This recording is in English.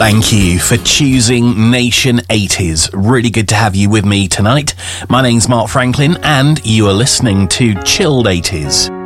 Thank you for choosing Nation 80s. Really good to have you with me tonight. My name's Mark Franklin and you are listening to Chilled 80s.